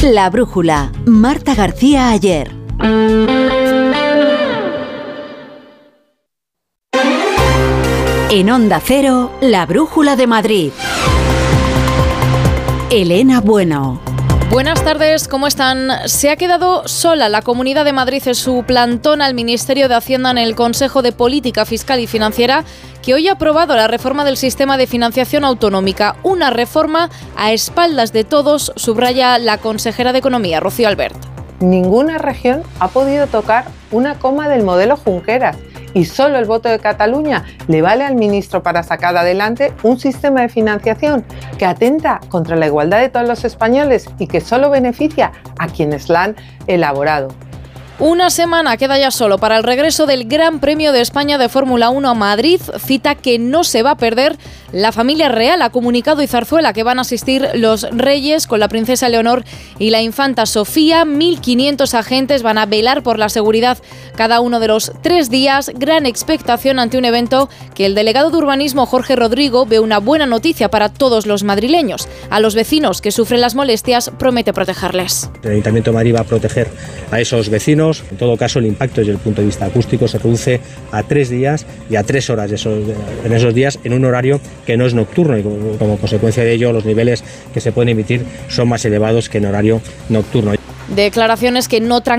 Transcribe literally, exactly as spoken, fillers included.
La brújula. Marta García Ayer. En Onda Cero, La brújula de Madrid. Elena Bueno. Buenas tardes, ¿cómo están? Se ha quedado sola la Comunidad de Madrid en su plantón al Ministerio de Hacienda en el Consejo de Política Fiscal y Financiera, que hoy ha aprobado la reforma del sistema de financiación autonómica. Una reforma a espaldas de todos, subraya la consejera de Economía, Rocío Albert. Ninguna región ha podido tocar una coma del modelo Junqueras. Y solo el voto de Cataluña le vale al ministro para sacar adelante un sistema de financiación que atenta contra la igualdad de todos los españoles y que solo beneficia a quienes la han elaborado. Una semana queda ya solo para el regreso del Gran Premio de España de Fórmula uno a Madrid, cita que no se va a perder. La familia real ha comunicado y Zarzuela que van a asistir los reyes con la princesa Leonor y la infanta Sofía. mil quinientos agentes van a velar por la seguridad cada uno de los tres días. Gran expectación ante un evento que el delegado de urbanismo Jorge Rodrigo ve una buena noticia para todos los madrileños. A los vecinos que sufren las molestias promete protegerles. El Ayuntamiento de Madrid va a proteger a esos vecinos. En todo caso, el impacto desde el punto de vista acústico se reduce a tres días y a tres horas de esos, en esos días en un horario que no es nocturno y como, como consecuencia de ello los niveles que se pueden emitir son más elevados que en horario nocturno. Declaraciones que no tranquilizan